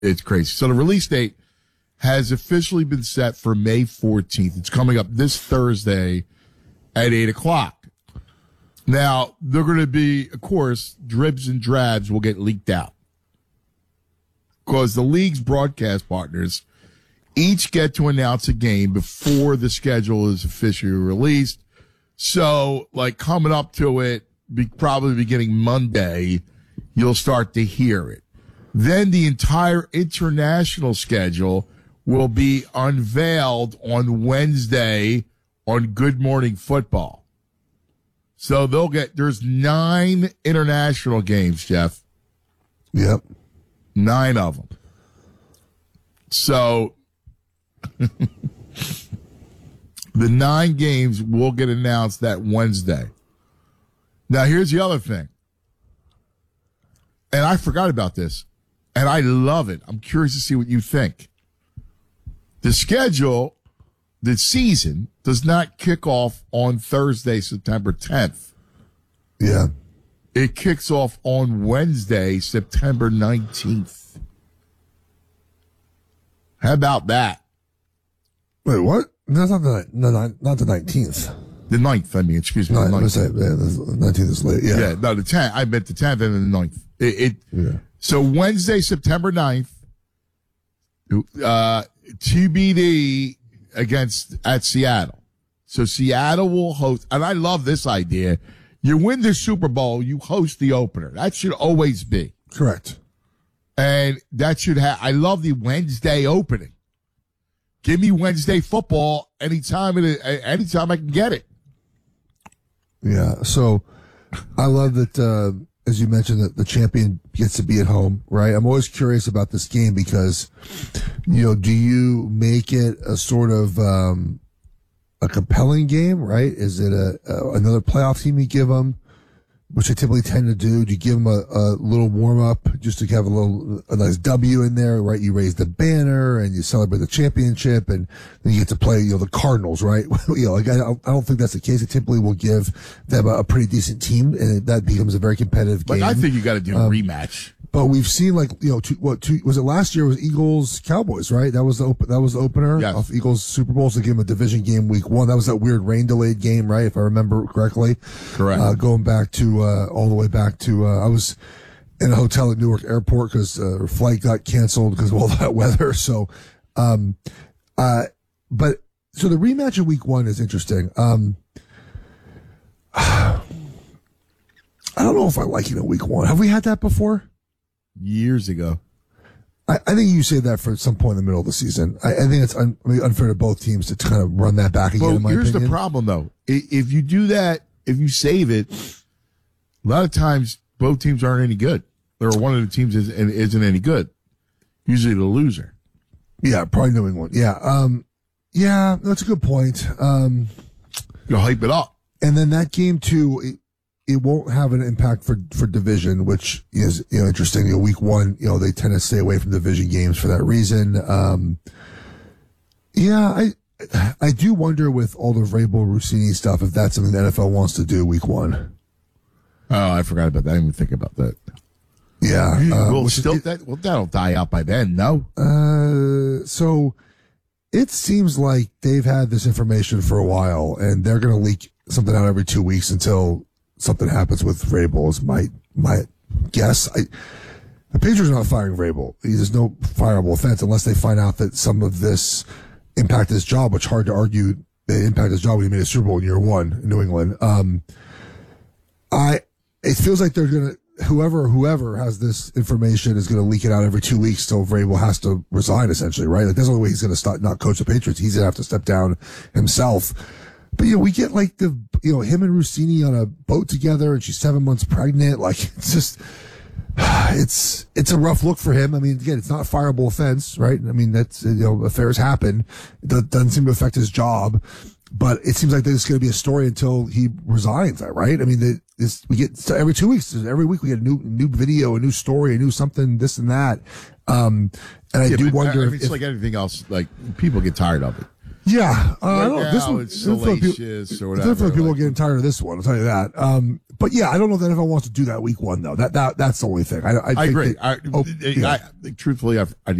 It's crazy. So the release date has officially been set for May 14th. It's coming up this Thursday at 8 o'clock. Now, they're going to be, of course, dribs and drabs will get leaked out. Because the league's broadcast partners each get to announce a game before the schedule is officially released. So, like, coming up to it, probably beginning Monday, you'll start to hear it. Then the entire international schedule will be unveiled on Wednesday on Good Morning Football. So there's 9 international games, Jeff. Yep. 9 of them. So the 9 games will get announced that Wednesday. Now, here's the other thing. And I forgot about this. And I love it. I'm curious to see what you think. The schedule, the season, does not kick off on Thursday, September 10th. Yeah. It kicks off on Wednesday, September 19th. How about that? Wait, what? That's not the 19th. The 9th, I mean, excuse me. No, the 9th. The 19th is late. Yeah. Yeah, no, the 10th. I meant the 10th and the 9th. Yeah. So Wednesday, September 9th, TBD at Seattle. So Seattle will host, and I love this idea. You win the Super Bowl, you host the opener. That should always be. Correct. And that should I love the Wednesday opening. Give me Wednesday football anytime I can get it. Yeah. So I love that, as you mentioned, that the champion gets to be at home, right? I'm always curious about this game because, do you make it a sort of, a compelling game, right? Is it another playoff team you give them, which I typically tend to do? Do you give them a little warm up just to have a nice W in there, right? You raise the banner and you celebrate the championship, and then you get to play, the Cardinals, right? I don't think that's the case. It typically will give them a pretty decent team, and that becomes a very competitive game. I think you got to do a rematch. But we've seen was it last year? Was Eagles Cowboys, right? That was the opener yes. of Eagles Super Bowl. So give them a division game week 1. That was that weird rain delayed game, right? If I remember correctly. Correct. Going back to all the way back to I was in a hotel at Newark Airport because our flight got canceled because of all that weather. So, but so the rematch in week 1 is interesting. I don't know if I like it in week 1. Have we had that before? Years ago. I think you say that for some point in the middle of the season. I think it's unfair to both teams to kind of run that back again, in my opinion. Here's the problem, though. If you do that, if you save it, a lot of times both teams aren't any good. Or one of the teams isn't any good. Usually the loser. Yeah, probably New England. Yeah. Yeah, that's a good point. You'll hype it up. And then that game, too, it won't have an impact for division, which is, interesting. Week 1, they tend to stay away from division games for that reason. I do wonder with all the Vrabel Rossini stuff, if that's something the NFL wants to do week 1. Oh, I forgot about that. I didn't even think about that. Yeah. That'll die out by then, no? So it seems like they've had this information for a while, and they're going to leak something out every 2 weeks until something happens with Vrabel, is my guess. The Patriots are not firing Vrabel. There's no fireable offense unless they find out that some of this impacted his job, which hard to argue they impacted his job when he made a Super Bowl in year 1 in New England. It feels like they're going to, whoever has this information is going to leak it out every 2 weeks till Vrabel has to resign, essentially, right? Like, that's the only way he's going to not coach the Patriots. He's going to have to step down himself. But, we get like him and Rossini on a boat together, and she's 7 months pregnant. Like, it's just, it's a rough look for him. I mean, again, it's not a fireable offense, right? I mean, that's, affairs happen. It doesn't seem to affect his job, but it seems like there's going to be a story until he resigns, right? I mean, we get every 2 weeks, every week we get a new video, a new story, a new something, this and that. And I do wonder if it's like anything else, like people get tired of it. Yeah, I don't know. This now one, it's it doesn't feel like people- salacious or it whatever. doesn't feel like people like- are getting tired of this one. I'll tell you that. But yeah, I don't know if the NFL wants to do that week one though. That's the only thing. I I think agree. truthfully, Truthfully, I